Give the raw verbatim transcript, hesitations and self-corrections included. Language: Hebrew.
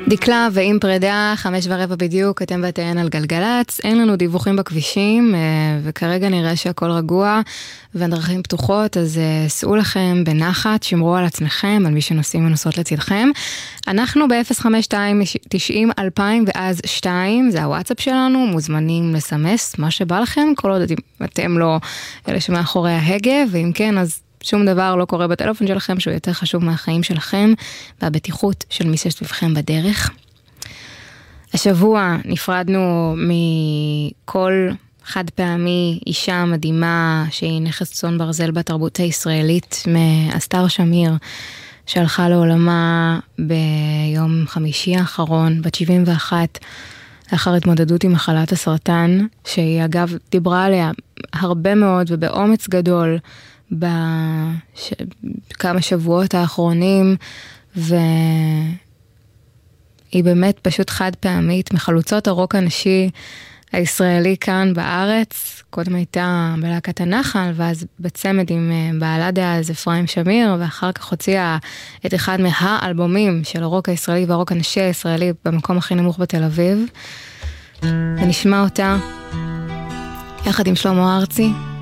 דקלה ועם פרידה, חמש ורבע בדיוק, אתם ואתן על גלגלץ, אין לנו דיווחים בכבישים, וכרגע נראה שהכל רגוע, והדרכים פתוחות, אז סעו לכם בנחת, שמרו על עצמכם, על מי שנוסעים ונוסעות לצדכם. אנחנו ב-אפס חמש שתיים תשעים אלפיים ואז שתיים, זה הוואטסאפ שלנו, מוזמנים לסמס, מה שבא לכם, כל עוד אתם לא אלה שמאחורי ההגה, ואם כן, אז שום דבר לא קורה בטלפון שלכם שהוא יותר חשוב מהחיים שלכם והבטיחות של מי שסביבכם בדרך. השבוע נפרדנו מכל חד פעמי אישה מדהימה שהיא נכס צאן ברזל בתרבות הישראלית, מאסתר שמיר שהלכה לעולמה ביום חמישי האחרון בת שבעים ואחת לאחר התמודדות עם מחלת הסרטן, שהיא אגב דיברה עליה הרבה מאוד ובאומץ גדול בכמה שבועות האחרונים, והיא באמת פשוט חד פעמית מחלוצות הרוק הנשי הישראלי כאן בארץ. קודם הייתה בלהקת הנחל, ואז בצמד עם בעלה דאז אפרים שמיר, ואחר כך הוציאה את אחד מהאלבומים של הרוק הישראלי והרוק הנשי הישראלי במקום הכי נמוך בתל אביב, ונשמע אותה יחד עם שלמה ארצי